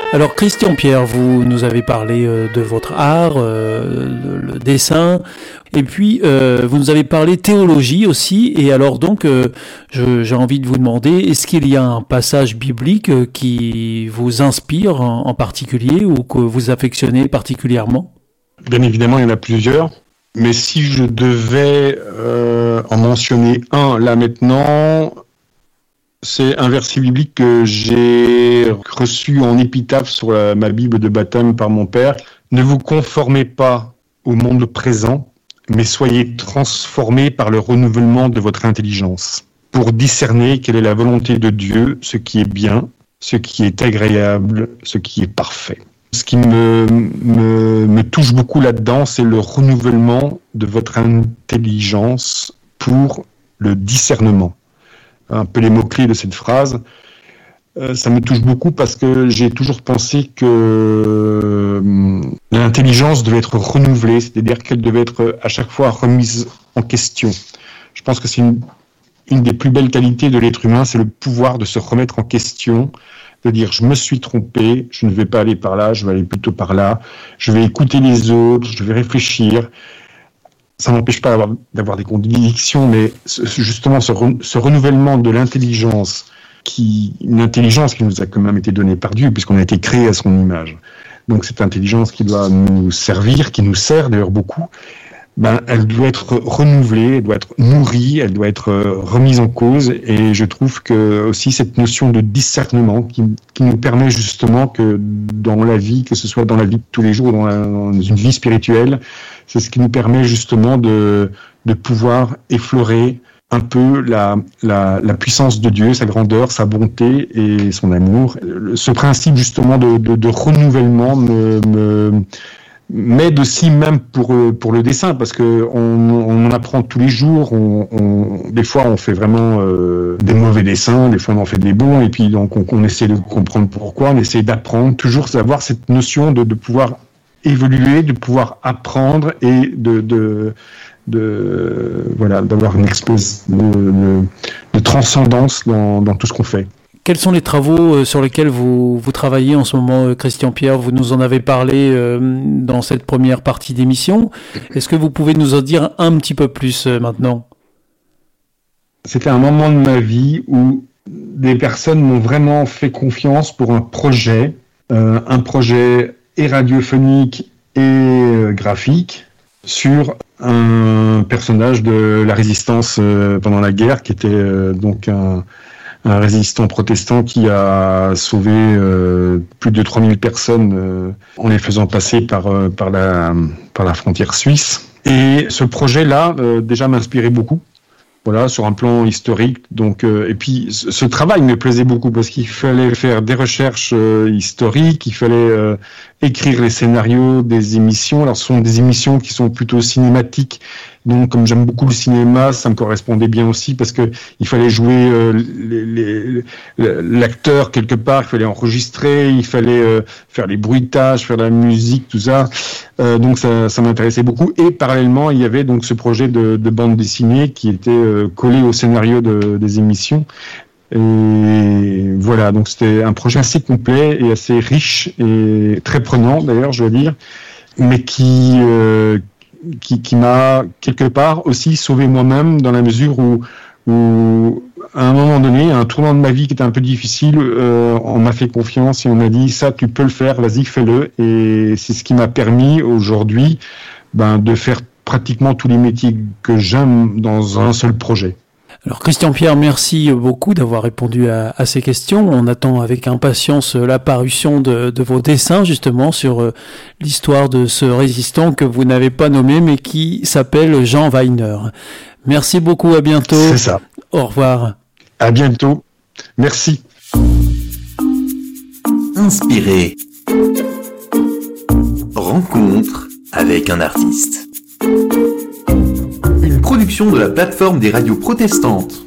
Alors Christian Pierre, vous nous avez parlé de votre art, le dessin, et puis vous nous avez parlé théologie aussi. Et alors donc, j'ai envie de vous demander, est-ce qu'il y a un passage biblique qui vous inspire en particulier ou que vous affectionnez particulièrement ? Bien évidemment, il y en a plusieurs. Mais si je devais en mentionner un là maintenant, c'est un verset biblique que j'ai reçu en épitaphe sur ma Bible de baptême par mon père. Ne vous conformez pas au monde présent, mais soyez transformés par le renouvellement de votre intelligence, pour discerner quelle est la volonté de Dieu, ce qui est bien, ce qui est agréable, ce qui est parfait. Ce qui me touche beaucoup là-dedans, c'est le renouvellement de votre intelligence pour le discernement. Un peu les mots-clés de cette phrase. Ça me touche beaucoup parce que j'ai toujours pensé que l'intelligence devait être renouvelée, c'est-à-dire qu'elle devait être à chaque fois remise en question. Je pense que c'est une des plus belles qualités de l'être humain, c'est le pouvoir de se remettre en question, de dire je me suis trompé, je ne vais pas aller par là, je vais aller plutôt par là, je vais écouter les autres, je vais réfléchir. Ça n'empêche pas d'avoir des contradictions, mais justement ce renouvellement de l'intelligence, une intelligence qui nous a quand même été donnée par Dieu, puisqu'on a été créé à son image. Donc cette intelligence qui doit nous servir, qui nous sert d'ailleurs beaucoup, elle doit être renouvelée, elle doit être nourrie, elle doit être remise en cause. Et je trouve que aussi cette notion de discernement qui nous permet justement que dans la vie, que ce soit dans la vie de tous les jours, dans une vie spirituelle, c'est ce qui nous permet justement de pouvoir effleurer un peu la puissance de Dieu, sa grandeur, sa bonté et son amour. Ce principe justement de renouvellement m'aide aussi même pour le dessin, parce que on en apprend tous les jours. Des fois on fait vraiment des mauvais dessins, des fois on en fait des bons, et puis donc on essaie de comprendre pourquoi, on essaie d'apprendre, toujours d'avoir cette notion de pouvoir évoluer, de pouvoir apprendre et d'avoir une espèce de transcendance dans tout ce qu'on fait. Quels sont les travaux sur lesquels vous travaillez en ce moment, Christian Pierre ? Vous nous en avez parlé dans cette première partie d'émission. Est-ce que vous pouvez nous en dire un petit peu plus maintenant ? C'était un moment de ma vie où des personnes m'ont vraiment fait confiance pour un projet et radiophonique et graphique sur un personnage de la résistance pendant la guerre, qui était donc un résistant protestant qui a sauvé plus de 3000 personnes en les faisant passer par la frontière suisse. Et ce projet-là déjà m'inspirait beaucoup. Voilà, sur un plan historique. Donc, et puis ce travail me plaisait beaucoup parce qu'il fallait faire des recherches historiques, il fallait écrire les scénarios des émissions. Alors, ce sont des émissions qui sont plutôt cinématiques. Donc, comme j'aime beaucoup le cinéma, ça me correspondait bien aussi parce que il fallait jouer l'acteur quelque part, il fallait enregistrer, il fallait faire les bruitages, faire la musique, tout ça. Donc ça m'intéressait beaucoup. Et parallèlement, il y avait donc ce projet de bande dessinée qui était collé au scénario des émissions. Et voilà, donc c'était un projet assez complet et assez riche et très prenant d'ailleurs, je dois dire, mais qui m'a quelque part aussi sauvé moi-même, dans la mesure où à un moment donné, un tournant de ma vie qui était un peu difficile, on m'a fait confiance et on m'a dit ça, tu peux le faire, vas-y, fais-le. Et c'est ce qui m'a permis aujourd'hui de faire pratiquement tous les métiers que j'aime dans un seul projet. Alors Christian Pierre, merci beaucoup d'avoir répondu à ces questions. On attend avec impatience la parution de vos dessins justement sur l'histoire de ce résistant que vous n'avez pas nommé mais qui s'appelle Jean Weiner. Merci beaucoup, à bientôt. C'est ça. Au revoir. À bientôt. Merci. Inspiré. Rencontre avec un artiste. Une production de la plateforme des radios protestantes.